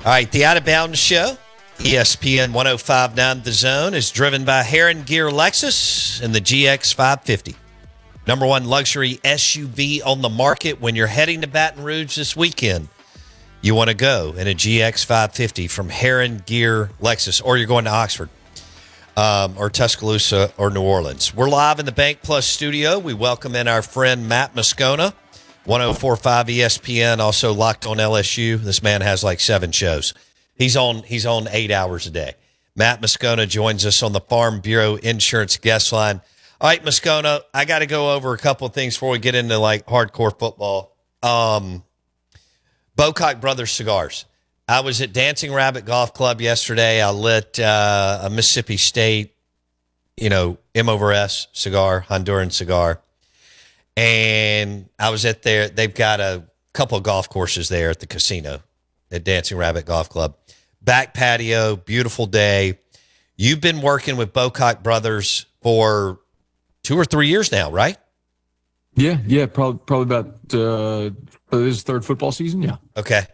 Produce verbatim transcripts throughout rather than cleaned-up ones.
All right, the Out of Bounds Show, E S P N one oh five point nine The Zone, is driven by Heron Gear Lexus and the G X five fifty. Number one luxury S U V on the market. When you're heading to Baton Rouge this weekend, you want to go in a G X five fifty from Heron Gear Lexus, or you're going to Oxford um, or Tuscaloosa or New Orleans. We're live in the Bank Plus studio. We welcome in our friend Matt Moscona, one oh four point five E S P N, also Locked on L S U. This man has like seven shows. He's on he's on eight hours a day. Matt Moscona joins us on the Farm Bureau Insurance guest line. All right, Moscona, I got to go over a couple of things before we get into like hardcore football. Um, Bocock Brothers Cigars. I was at Dancing Rabbit Golf Club yesterday. I lit uh, a Mississippi State, you know, M over S cigar, Honduran cigar. And I was at there. They've got a couple of golf courses there at the casino at Dancing Rabbit Golf Club. Back patio, beautiful day. You've been working with Bocock Brothers for two or three years now, right? Yeah, yeah, probably probably about uh, this is third football season. Yeah. Okay.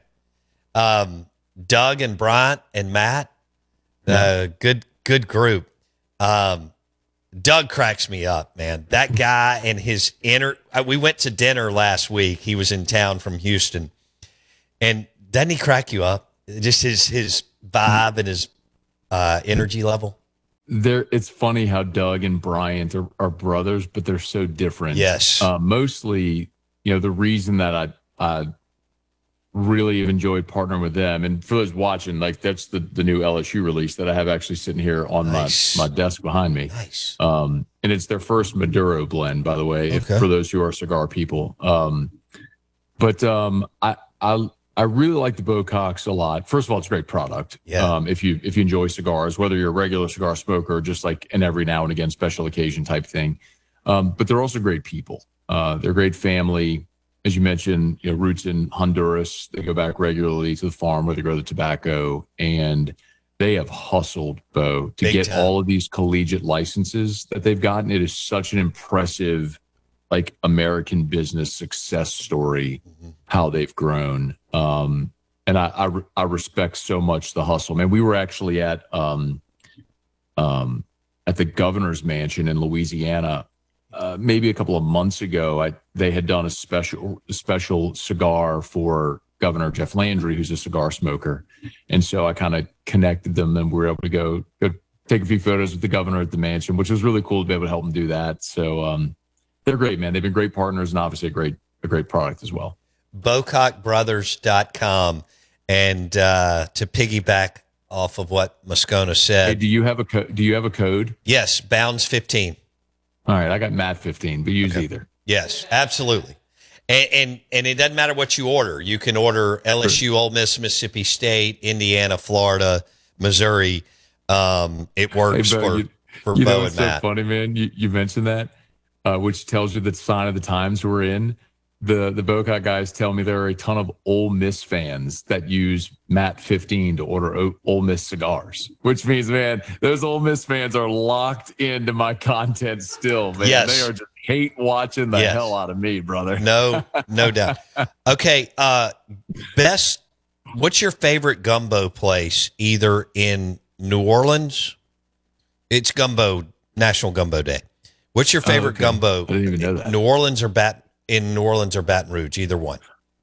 Um, Doug and Bryant and Matt, uh, yeah. good good group. Um, Doug cracks me up, man. That guy and his inner. Uh, we went to dinner last week. He was in town from Houston, and doesn't he crack you up? Just his his vibe and his uh, energy level. There, it's funny how Doug and Bryant are, are brothers, but they're so different. Yes. Uh, mostly, you know, the reason that I I really have enjoyed partnering with them, and for those watching, like that's the the new L S U release that I have actually sitting here on nice. my my desk behind me. Nice. Um, and it's their first Maduro blend, by the way, okay. if, for those who are cigar people. Um, but um, I I. I really like the Bococks a lot. First of all, it's a great product. Yeah. Um, if you if you enjoy cigars, whether you're a regular cigar smoker or just like an every now and again special occasion type thing. Um, but they're also great people. Uh, they're a great family. As you mentioned, you know, roots in Honduras. They go back regularly to the farm where they grow the tobacco. And they have hustled, Bo, to Big get time. all of these collegiate licenses that they've gotten. It is such an impressive like American business success story, mm-hmm. how they've grown. Um, and I, I, I respect so much the hustle, man. We were actually at, um, um, at the governor's mansion in Louisiana, uh, maybe a couple of months ago. I, they had done a special, a special cigar for Governor Jeff Landry, who's a cigar smoker. And so I kind of connected them and we were able to go, go take a few photos with the governor at the mansion, which was really cool to be able to help him do that. So, um, they're great, man. They've been great partners and obviously a great a great product as well. Bocock Brothers dot com. And uh, to piggyback off of what Moscona said. Hey, do you have a co- do you have a code? Yes, Bounds fifteen. All right, I got Matt fifteen, but use okay. either. Yes, absolutely. And, and and it doesn't matter what you order. You can order L S U, Ole Miss, Mississippi State, Indiana, Florida, Missouri. Um, it works hey, Bo, for, you, for you Bo know, and it's Matt. So funny, man. You, you mentioned that. Uh, which tells you the sign of the times we're in. The the Bocock guys tell me there are a ton of Ole Miss fans that use Matt fifteen to order o- Ole Miss cigars, which means, man, those Ole Miss fans are locked into my content still, man. Yes. They are just hate watching the yes. hell out of me, brother. No, no doubt. Okay, uh, best, what's your favorite gumbo place, either in New Orleans? It's Gumbo, National Gumbo Day. What's your favorite oh, okay. gumbo? I didn't even know that. New Orleans or Bat in New Orleans or Baton Rouge, either one.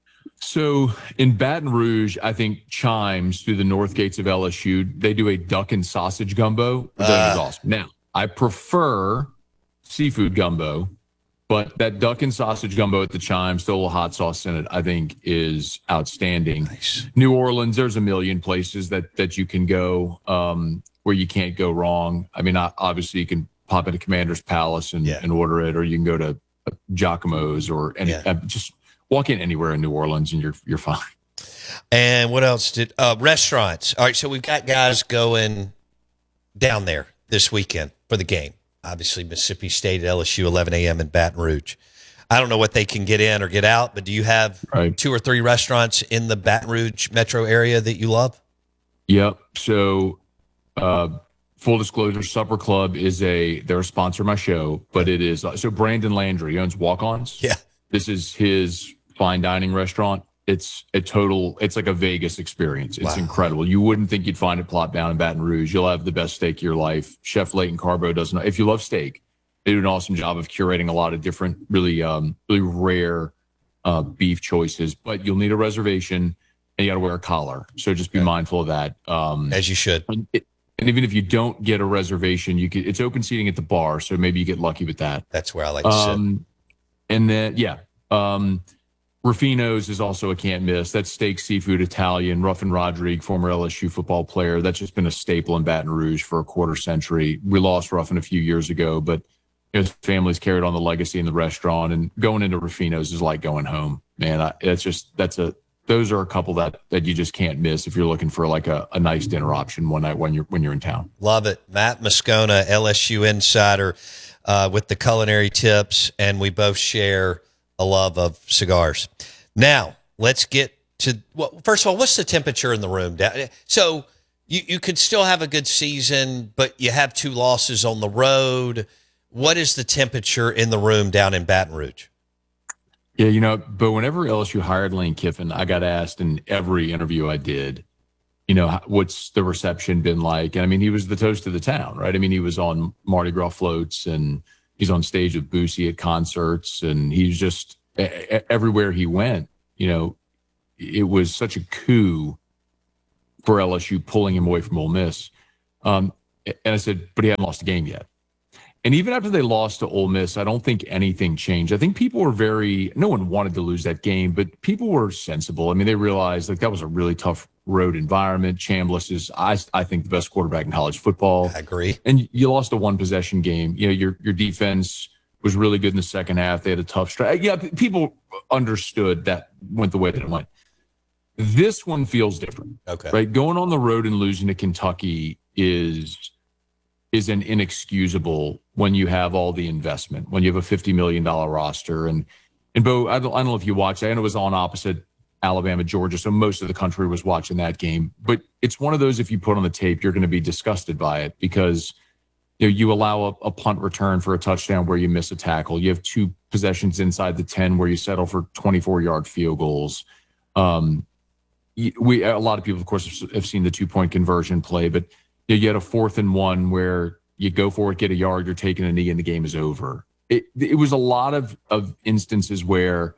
So in Baton Rouge, I think Chimes through the North Gates of L S U, they do a duck and sausage gumbo. That is Uh, awesome. Now, I prefer seafood gumbo, but that duck and sausage gumbo at the Chimes, still a little hot sauce in it, I think is outstanding. Nice. New Orleans, there's a million places that that you can go um, where you can't go wrong. I mean, obviously you can pop into Commander's Palace and, yeah. and order it, or you can go to Giacomo's or any, yeah. uh, just walk in anywhere in New Orleans and you're you're fine. And what else did uh, restaurants? All right, so we've got guys going down there this weekend for the game. Obviously, Mississippi State at L S U, eleven a.m. in Baton Rouge. I don't know what they can get in or get out, but do you have right. two or three restaurants in the Baton Rouge metro area that you love? Yep. So. Uh, Full disclosure, Supper Club is a, they're a sponsor of my show, but it is, so Brandon Landry owns Walk-Ons. Yeah. This is his fine dining restaurant. it's a total, it's like a Vegas experience. It's Wow. incredible. You wouldn't think you'd find it plop down in Baton Rouge. You'll have the best steak of your life. Chef Leighton Carbo doesn't, if you love steak, they do an awesome job of curating a lot of different, really, um, really rare uh, beef choices, but you'll need a reservation and you got to wear a collar. So just be Okay. mindful of that. Um, As you should. and, it, and even if you don't get a reservation, you could, it's open seating at the bar. So maybe you get lucky with that. That's where I like to sit. Um, and then, yeah, um, Ruffino's is also a can't miss. That's steak, seafood, Italian. Ruffin Rodrigue, former L S U football player. That's just been a staple in Baton Rouge for a quarter century. We lost Ruffin a few years ago, but his family's carried on the legacy in the restaurant. And going into Ruffino's is like going home, man. I, it's just, that's a, those are a couple that, that you just can't miss if you're looking for like a, a nice dinner option one night when you're, when you're in town. Love it. Matt Moscona, L S U insider, uh, with the culinary tips, and we both share a love of cigars. Now, let's get to, well, first of all, what's the temperature in the room? So you, you could still have a good season, but you have two losses on the road. What is the temperature in the room down in Baton Rouge? Yeah, you know, but whenever L S U hired Lane Kiffin, I got asked in every interview I did, you know, what's the reception been like? And I mean, he was the toast of the town, right? I mean, he was on Mardi Gras floats and he's on stage with Boosie at concerts, and he's just everywhere he went. You know, it was such a coup for L S U pulling him away from Ole Miss. Um, and I said, but he hadn't lost a game yet. And even after they lost to Ole Miss, I don't think anything changed. I think people were very, no one wanted to lose that game, but people were sensible. I mean, they realized like that was a really tough road environment. Chambliss is, I, I think, the best quarterback in college football. I agree. And you lost a one possession game. You know, your your defense was really good in the second half. They had a tough strike. Yeah, people understood that went the way that it went. This one feels different. Okay. Right? Going on the road and losing to Kentucky is is an inexcusable when you have all the investment, when you have a fifty million dollars roster. And, and Bo, I don't, I don't know if you watched, I know it was on opposite Alabama, Georgia, so most of the country was watching that game. But it's one of those, if you put on the tape, you're going to be disgusted by it because you know, you allow a, a punt return for a touchdown where you miss a tackle. You have two possessions inside the ten where you settle for twenty-four-yard field goals. Um, we a lot of people, of course, have seen the two-point conversion play, but you know, you had a fourth and one where you go for it, get a yard, you're taking a knee, and the game is over. It it was a lot of of instances where,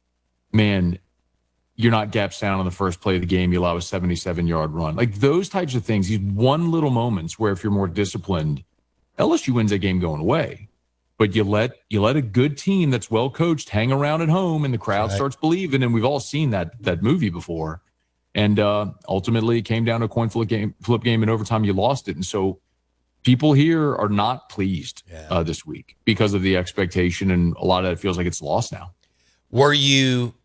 man, you're not gap sound on the first play of the game. You allow a seventy-seven-yard run. Like those types of things, these one little moments where if you're more disciplined, L S U wins that game going away. But you let you let a good team that's well coached hang around at home, and the crowd Right. starts believing. And we've all seen that that movie before. And uh, ultimately, it came down to a coin flip game. Flip game in overtime, you lost it. And so, people here are not pleased Yeah. uh, this week because of the expectation, and a lot of it feels like it's lost now. Were you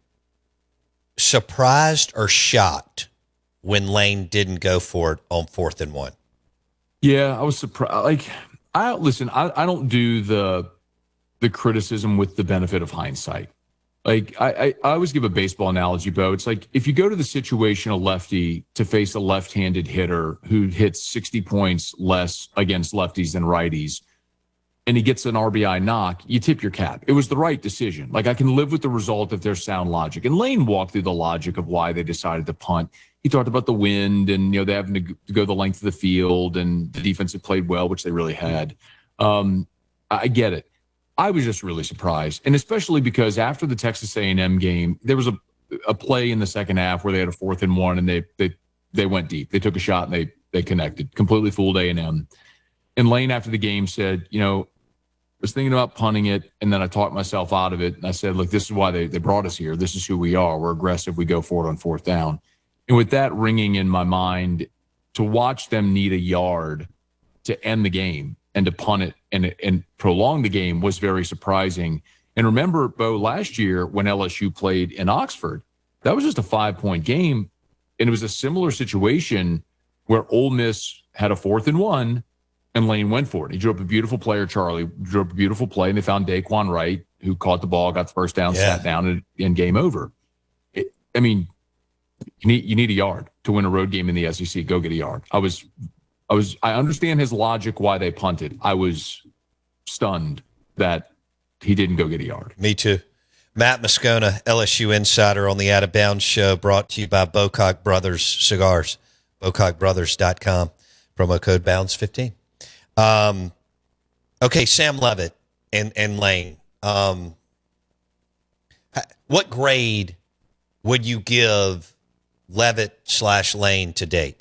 surprised or shocked when Lane didn't go for it on fourth and one? Yeah, I was surprised. Like, I listen. I, I don't do the the criticism with the benefit of hindsight. Like, I, I I always give a baseball analogy, Bo. It's like if you go to the situational lefty to face a left-handed hitter who hits sixty points less against lefties than righties, and he gets an R B I knock, you tip your cap. It was the right decision. Like, I can live with the result if there's sound logic. And Lane walked through the logic of why they decided to punt. He talked about the wind and, you know, they having to to go the length of the field, and the defense had played well, which they really had. Um, I get it. I was just really surprised. And especially because after the Texas A and M game, there was a, a play in the second half where they had a fourth and one, and they they they went deep. They took a shot and they they connected. Completely fooled A and M. And Lane after the game said, you know, I was thinking about punting it, and then I talked myself out of it. And I said, look, this is why they, they brought us here. This is who we are. We're aggressive. We go for it on fourth down. And with that ringing in my mind, to watch them need a yard to end the game and to punt it and, and prolong the game was very surprising. And remember, Bo, last year when L S U played in Oxford, that was just a five-point game, and it was a similar situation where Ole Miss had a fourth and one, and Lane went for it. He drew up a beautiful play, or Charlie drew up a beautiful play, and they found Daquan Wright, who caught the ball, got the first down, Yeah. sat down, and, and game over. It, I mean, you need you need a yard to win a road game in the S E C. Go get a yard. I was, I was, I understand his logic why they punted. I was stunned that he didn't go get a yard. Me too. Matt Moscona, L S U Insider on the Out of Bounds Show, brought to you by Bocock Brothers Cigars, bocock brothers dot com, promo code bounds fifteen. Um, okay, Sam Levitt and, and Lane. Um, what grade would you give Levitt slash Lane to date?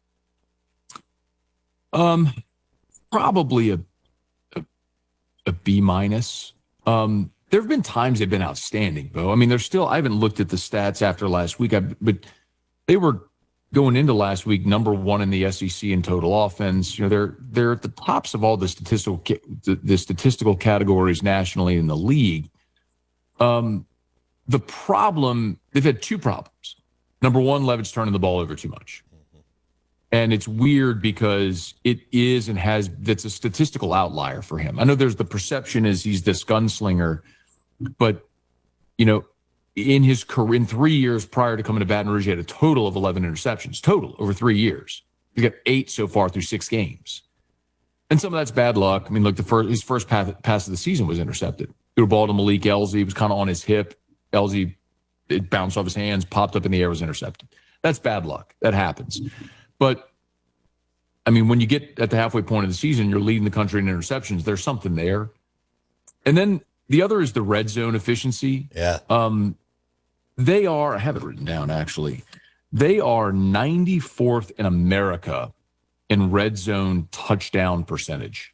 Um, probably a a, a B minus. Um, there have been times they've been outstanding, Bo. I mean, they're still. I haven't looked at the stats after last week, I, but they were going into last week number one in the S E C in total offense. You know, they're they're at the tops of all the statistical the, the statistical categories nationally in the league. Um, the problem they've had two problems. Number one, Levitt's turning the ball over too much. And it's weird because it is and has, that's a statistical outlier for him. I know there's the perception is he's this gunslinger, but, you know, in his career, in three years prior to coming to Baton Rouge, he had a total of eleven interceptions, total over three years. He's got eight so far through six games. And some of that's bad luck. I mean, look, the first, his first pass, pass of the season was intercepted. Threw a ball to Malik Elzy. It was kind of on his hip. Elzy, it bounced off his hands, popped up in the air, was intercepted. That's bad luck. That happens. But, I mean, when you get at the halfway point of the season, you're leading the country in interceptions. There's something there. And then the other is the red zone efficiency. Yeah. Um, they are, I have it written down, actually. They are ninety-fourth in America in red zone touchdown percentage.